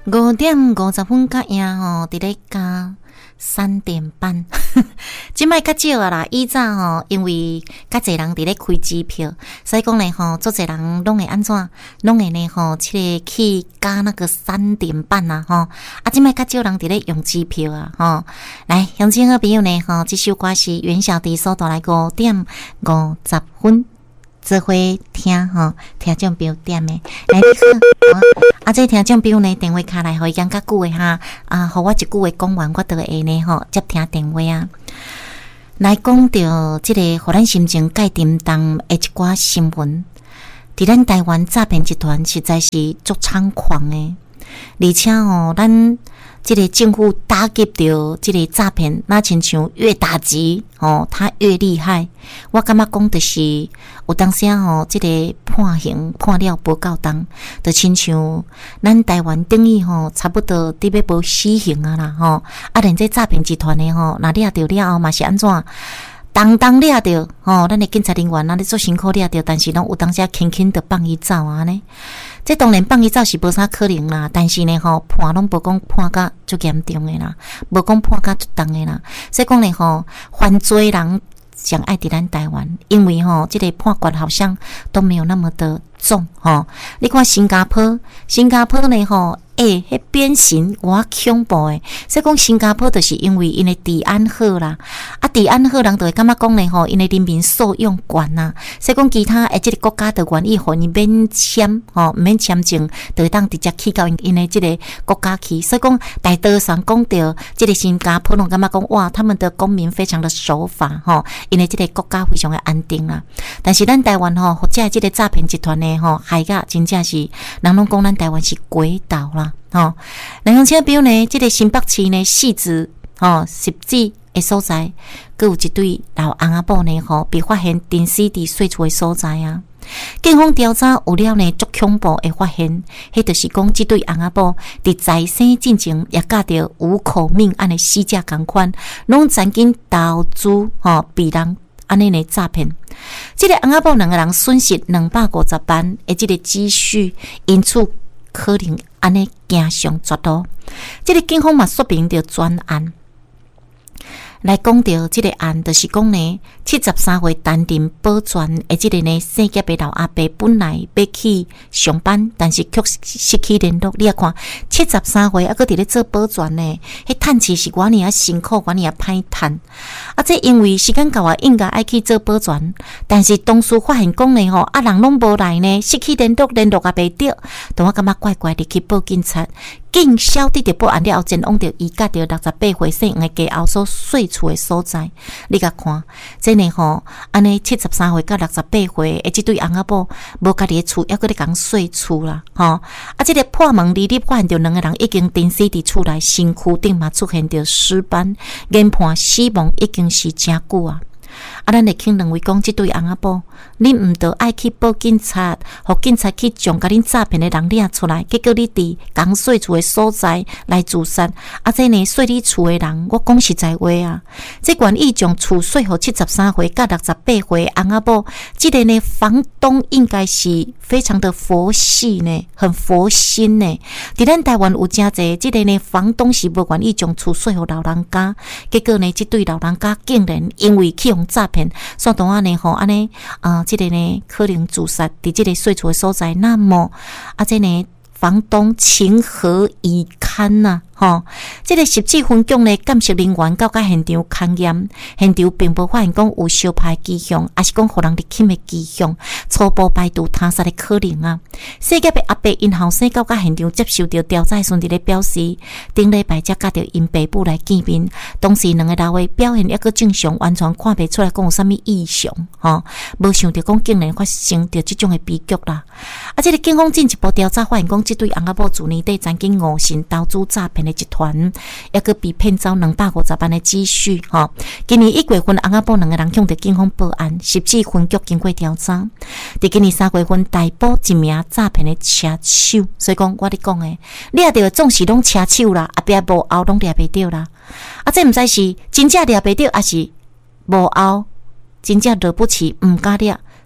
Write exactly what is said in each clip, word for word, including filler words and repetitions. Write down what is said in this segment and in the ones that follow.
五点五十分到呀吼，伫咧加三点半，即摆较少啊啦。以前吼，因为较侪人伫咧开机票，所以讲咧吼，足侪人拢会安怎，拢会呢吼，即个去加那个三点半啊吼。啊，即摆较少人伫咧用机票啊吼。来，乡亲好朋友呢吼，即首歌是袁小迪所带来五点五十分。做伙听吼，听众朋友点的，来你好，啊，这听众朋友呢，电话卡来，互伊讲较久的哈，啊，互我一句话讲完，我就会呢吼接听电话啊。来讲到即个，互咱心情改沉重的一寡新闻，伫咱台湾诈骗集团实在是足猖狂的，而且吼，咱即个政府打击到即个诈骗，那亲像越打击吼，他越厉害。我感觉讲就是有当时吼，即个判刑判了无够重，就亲像咱台湾等于吼，差不多伫要无死刑啊啦吼。啊，连这诈骗集团的吼，若掠着了后嘛是安怎？当当掠着吼，咱的警察人员那咧做辛苦掠着，但是拢有当时轻轻的放伊走啊呢。这当然放伊走是无啥可能啦，但是呢吼判拢无讲判甲足严重诶啦，无讲判甲足重诶啦。所以讲呢吼，犯罪人上爱伫咱台湾，因为吼这个判决好像都没有那么的重吼。你看新加坡，新加坡呢吼。诶、欸，迄变形我恐怖诶！所以讲新加坡就是因为因诶治安好啦，啊治安好人就会感觉讲咧吼，因诶人民受用惯呐。所以讲其他诶，即个国家就愿意互因免签吼，免签证，就会当直接去到因因诶即个国家去。所以讲大多数讲到即个新加坡，拢感觉讲哇，他们的公民非常的守法吼，因为即个国家非常的安定啦。但是咱台湾吼，或者即个诈骗集团呢吼，害甲真正是人拢讲咱台湾是鬼岛啦。吼，南洋车标呢，即、这个新北市呢，汐止吼十指的所在，佮有一对老翁仔某呢，吼被发现沉死伫睡厝的所在啊。警方调查有了呢，足恐怖的发现，迄就是讲，即对翁仔某伫在生进前也嫁着五口命案的死者同款，拢曾经投资吼被人安尼呢诈骗。即、这个翁仔某两个人损失两百五十万的即个积蓄，因此可能安尼行上绝路。即、这个警方嘛说明着专案来讲到即个案，就是讲呢，七十三岁担任保全的即个呢姓叶的老阿伯，本来要去上班，但是却失去联络。你啊看，七十三岁啊，搁伫咧做保全呢，迄趁钱是偌尔啊辛苦，偌尔啊歹趁。啊，这因为时间到啊，应该爱去做保全，但是同事发现讲呢吼，啊人拢无来呢，失去联络，联络也袂着，当我感觉怪怪的，去报警察。警晓得着报案了后，前往着伊甲着六十八岁姓黄的家后所睡厝的所在。你甲看，真诶吼，安尼七十三岁到六十八岁的即对翁仔某，无家己的厝，还搁咧讲睡厝啦，吼！啊，即、这个破门离离发现着两个人已经沉死伫厝内，身躯顶嘛出现着尸斑，研判死亡已经是真久啊。啊，咱会肯认为讲，即对翁仔某，你毋得爱去报警察，互警察去将甲恁诈骗的人掠出来，结果你伫刚睡厝的所在来自杀。啊，这呢睡你厝的人，我讲实在话啊，这愿意将厝睡互七十三岁到六十八岁翁仔某，即个呢房东应该是非常的佛系呢，很佛心呢。伫咱台湾有真侪，即个呢房东是无愿意将厝睡互老人家，结果呢，即对老人家竟然因为去用诈骗，所以当安尼吼，安尼啊，即、这个呢可能自杀伫即个睡厝的所在，那么啊，这呢房东情何以堪呐、啊？吼、哦，这个十指分局呢，监视人员到甲现场勘验，现场并无发现讲有烧歹迹象，还是讲互人入侵的迹象，初步排除他杀的可能啊。姓叶的阿伯因后生到甲现场接受到调查时，伫咧表示，顶礼拜才甲着因爸母来见面，当时两个老的表现抑个正常，完全看袂出来讲有啥物异常，吼、哦，无想到讲竟然发生着即种的悲剧啦。啊，这个警方进一步调查发现讲，即对翁仔某自年底曾经误信投资诈骗的集团，抑个被骗走两百五十万的积蓄，吼、哦。今年一月份，翁仔某两个人向着警方报案，十指分局经过调查，伫今年三月份逮捕一名诈骗的车手。所以讲，我咧讲诶，掠着总是拢车手啦，后壁无后拢掠袂着啦。啊，这毋知是真正掠袂着，还是无后真正惹不起毋敢掠。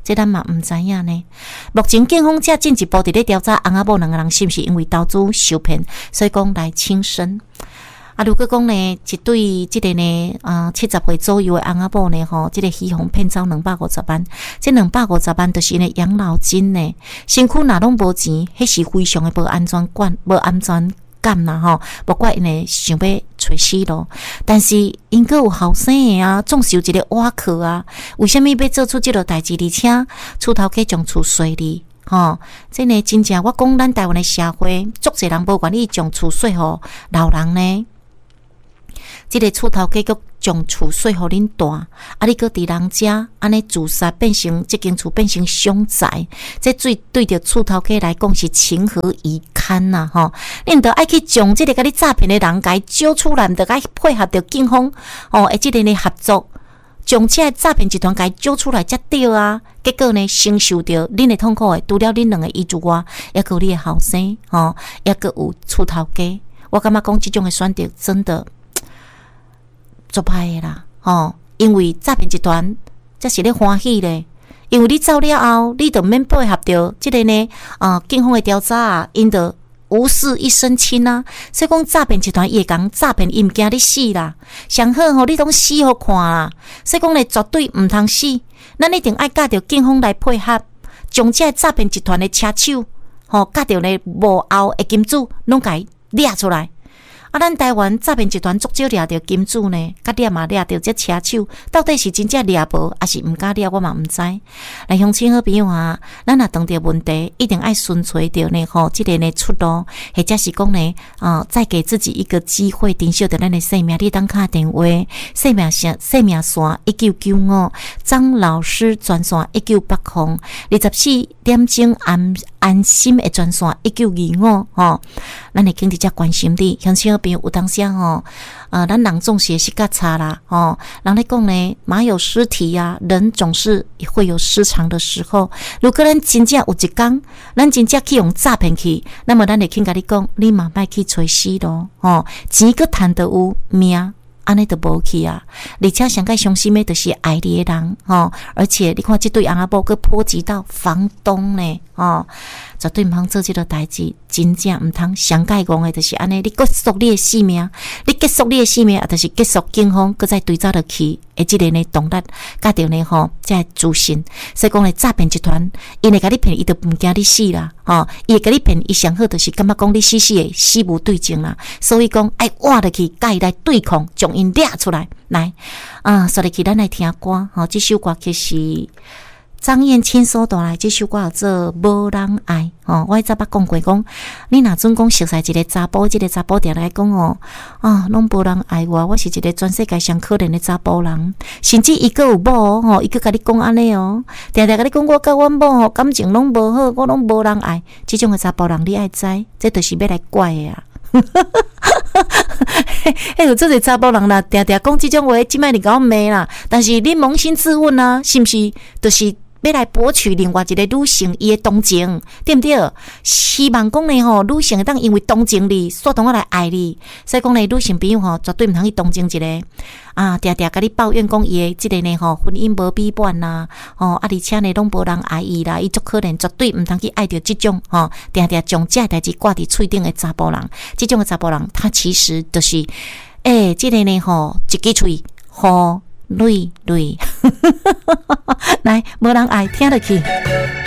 这咱嘛唔知影呢。目前警方才进一步伫咧调查翁仔某两个人是不是因为投资受骗，所以讲来轻生。啊，如果讲呢，一对即个呢，啊七十岁左右的翁仔某呢，吼，即个虚红骗走两百五十万，这两百五十万就是呢养老金呢，身躯若拢无钱，迄是非常的无安全感，无安全感啦吼，不怪因呢想要找死路，但是因个有后生的啊，总是有一个瓦壳啊，为什么要做出这个代志？而且厝头家将厝税哩。吼，这呢真正我讲咱台湾的社会，足侪人无愿意将厝税互老人呢。这个厝头家局将厝税互恁大，啊，你搁伫人家安尼自杀，变成这间厝变成凶宅，这最对着厝头家来讲是情何以堪呐！吼，恁着爱去将这个甲你诈骗的人甲伊揪出来，着爱配合着警方哦，诶，这个呢合作。将这诈骗集团给揪出来才对啊！结果呢，承受着恁的痛苦的，除了恁两个以外，也有你的后生吼，也个有厝头家。我感觉讲这种的选择真的做歹的啦，吼！因为诈骗集团才是咧欢喜咧，因为你走了后，你就免配合着这个呢，啊，警方的调查啊，因着。无事一身轻啊！所以讲诈骗集团伊会讲诈骗，伊毋惊你死啦。上好吼，你拢死互看啦。所以讲咧，绝对毋通死。咱一定爱甲着警方来配合，将这诈骗集团的车手，吼，甲着咧幕后的金主，拢甲伊掠出来。啊，咱台湾诈骗集团足少掠着金主呢，甲掠嘛掠着这车手，到底是真正掠无，还是毋敢掠，我嘛毋知。来，乡亲好朋友啊，咱若遇到问题，一定爱寻找着呢吼，即个呢出路，或者是讲呢，啊、呃，再给自己一个机会，珍惜着咱的生命。你当打电话，生命线，生命线一九九五，张老师专线一九八零，二十四点钟安安心的专线一九二五吼，咱会经直接关心你，乡亲。朋友有当时吼，呃，咱人总是是较差啦，吼，人咧讲呢，马有失蹄呀、啊，人总是会有失常的时候。如果咱真正有一天，咱真正去用诈骗去，那么咱会肯甲你讲，你嘛莫去找死咯，吼，钱个赚得有命。安尼都无去啊！而且上个伤心的，就是爱你的人吼，而且你看，这对翁仔某，佮波及到房东呢，吼，绝对毋通做这个代志，真正毋通上界讲的，就是安尼，你结束你的性命，你结束你的性命，啊，就是结束警方，佮再对照落去，诶，即个呢动力，甲着呢吼，才会自信。所以讲呢，诈骗集团，因会甲你骗，伊就毋惊你死啦，吼，伊会甲你骗，伊上好就是感觉讲你死死的，死无对证啦。所以讲，爱活落去，甲伊来对抗，将因掠出来，来啊！说入去，咱来听歌，吼，这首歌其实张燕青所带来，这首歌叫做《无人爱》吼。我迄早捌讲过，讲你若准讲熟悉一个查甫，即、這個查甫定来讲哦，啊，拢无人爱我，我是一个全世界上可怜的查甫人，甚至伊个有某吼，伊个甲你讲安尼哦，定定甲你讲我甲阮某吼感情拢无好，我拢无人爱，即种的查甫人你爱知，这就是要来怪的啊！迄有做者查甫人啦，定定讲即种话，即摆你甲我骂啦。但是你扪心自问啊，是毋是？就是要来博取另外一个女性伊的同情，对不对？希望讲呢吼，女性会当因为同情你，所动我来爱你。所以讲呢，女性朋友吼，绝对毋通去同情一个啊，定定甲你抱怨讲伊的即个呢吼，婚姻无美满啦，吼啊，而且呢拢无人爱伊啦，伊足可怜，绝对毋通去爱着即种吼，定定将这代志挂伫喙顶的查甫人，即种的查甫人，他其实就是诶，即、欸这个呢吼，一支喙吼。累累，来，无人爱听落去。